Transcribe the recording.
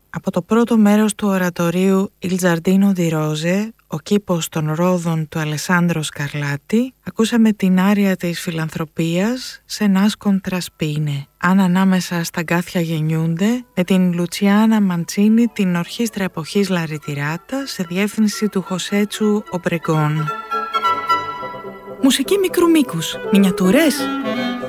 Από το πρώτο μέρος του ορατορίου «Il Giardino di Rose», ο κήπος των Ρόδων του Αλεσάνδρο Σκαρλάτη, ακούσαμε την άρια της φιλανθρωπίας «Σε nascon traspine». Αν ανάμεσα στα γκάθια γεννιούνται, με την Λουτσιάνα Μαντσίνη, την ορχήστρα εποχής Λαριτιράτα, σε διεύθυνση του Χωσέτσου Ομπρεγκόν. Μουσική μικρού μήκους, μινιατούρες.